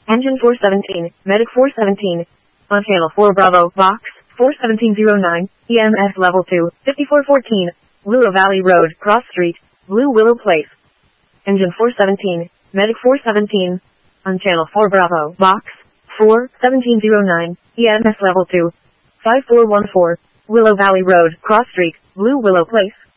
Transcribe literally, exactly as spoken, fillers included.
Engine four seventeen, Medic four seventeen. On Channel four Bravo, Box, four seventeen oh nine, E M S Level two, fifty-four fourteen, Willow Valley Road, Cross Street, Blue Willow Place. Engine four seventeen, Medic four seventeen. On Channel four Bravo, Box, four seventeen oh nine, E M S Level two, five four one four, Willow Valley Road, Cross Street, Blue Willow Place.